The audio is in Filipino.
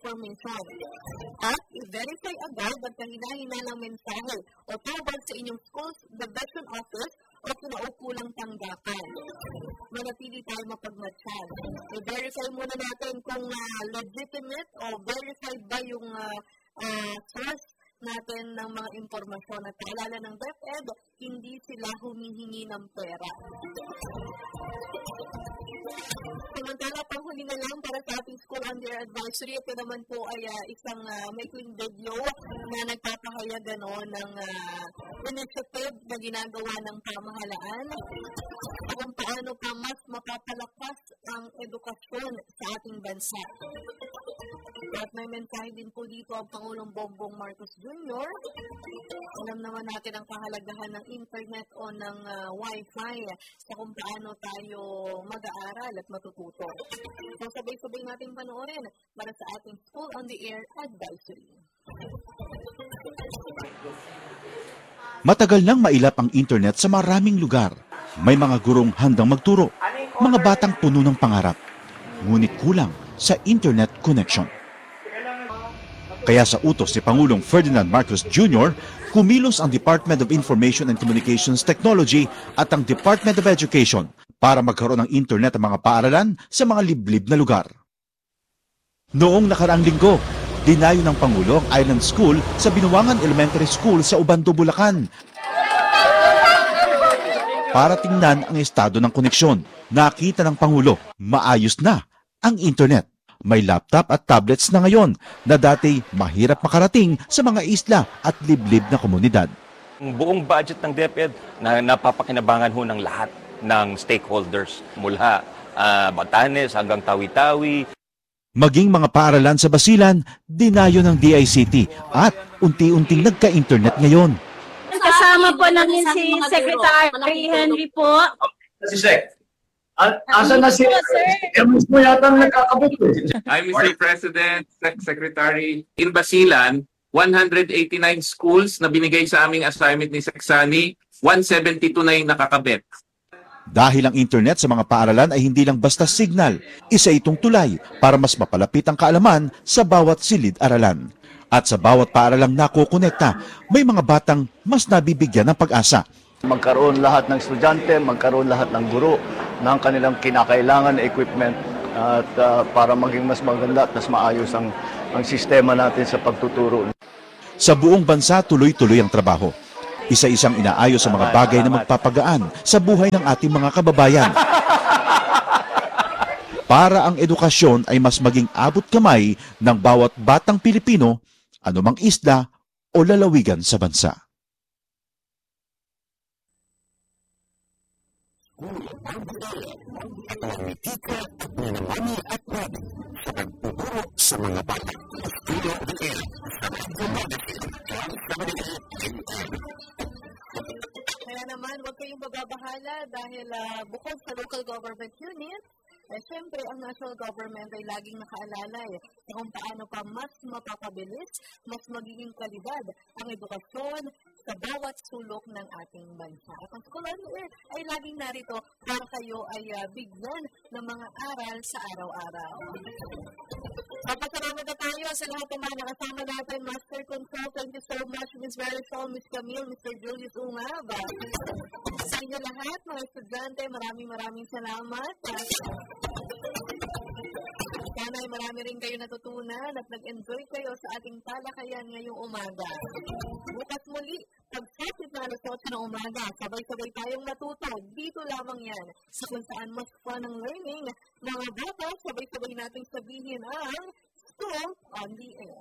information. At i-verify agad ang kahina-hina ng mensahe o tawag sa inyong school's division office o kinaukulang tanggapan. Manatili tayo mapagmatsyag. I-verify muna natin kung legitimate o verified ba yung source natin ng mga impormasyon. At paalala ng DepEd, hindi sila humihingi ng pera. Samantala, panghuli na lang para sa ating school on their advisory. Ito naman po ay isang maikling video na nagpapahayag ng initiative na ginagawa ng pamahalaan kung paano pa mas mapapalakas ang edukasyon sa ating bansa. At may mensahe din po dito ang Pangulong Bongbong Marcos Jr. Alam naman natin ang kahalagahan ng internet o ng Wi-Fi sa kung paano tayo mag-aaral at matututo. So sabay-sabay natin panoorin para sa ating School on the Air Advisory. Matagal nang mailap ang internet sa maraming lugar. May mga gurong handang magturo, mga batang puno ng pangarap, ngunit kulang sa internet connection. Kaya sa utos ni Pangulong Ferdinand Marcos Jr., kumilos ang Department of Information and Communications Technology at ang Department of Education para magkaroon ng internet ang mga paaralan sa mga liblib na lugar. Noong nakaraang linggo, dinayo ng Pangulo ang Island School sa Binuangan Elementary School sa Ubando, Bulacan para tingnan ang estado ng koneksyon. Nakita ng Pangulo, maayos na ang internet. May laptop at tablets na ngayon na dati mahirap makarating sa mga isla at liblib na komunidad. Ang buong budget ng DepEd na napapakinabangan ho ng lahat ng stakeholders mula Batanes hanggang Tawi-Tawi. Maging mga paaralan sa Basilan, dinayo ng DICT at unti-unting nagka-internet ngayon. Kasama po namin si Secretary Henry po. Si Sec. Asa na si Ernest mo yata nakakabot eh. Hi, Mr. President, Secretary. In Basilan, 189 schools na binigay sa aming assignment ni Seksani, 172 na yung nakakabit. Dahil ang internet sa mga paaralan ay hindi lang basta signal, isa itong tulay para mas mapalapit ang kaalaman sa bawat silid-aralan. At sa bawat paaralang nakokonekta, may mga batang mas nabibigyan ng pag-asa. Magkaroon lahat ng estudyante, magkaroon lahat ng guro ng kanilang kinakailangan na equipment at para maging mas maganda at mas maayos ang sistema natin sa pagtuturo. Sa buong bansa, tuloy-tuloy ang trabaho. Isa-isang inaayos sa mga bagay na magpapagaan sa buhay ng ating mga kababayan. Para ang edukasyon ay mas maging abot kamay ng bawat batang Pilipino, anumang isla o lalawigan sa bansa. Kaya naman, huwag kayong magbabahala dahil bukod sa local government unit, siyempre, ang national government ay laging nakaalala kung paano pa mas mapapabilis, mas magiging kalidad ang edukasyon sa bawat sulok ng ating bansa. At ang School on the Air ay laging narito para kayo ay bigyan ng mga aral sa araw-araw. Papasalamat na tayo sa lahat ng mga nakasama natin, Master Control. Thank you so much, Ms. Marisol, Ms. Camille, Mr. Julius Ungab. Sa inyo lahat, mga estudyante, maraming salamat. Sana ay marami rin kayo natutunan at nag-enjoy kayo sa ating talakayan ngayong umaga. Bukas muli, pagsapit na alas 8 ng umaga, sabay-sabay tayong matuto. Dito lamang yan sa kung saan mas fun ang learning. Mga bata, sabay-sabay nating sabihin ang School on the Air.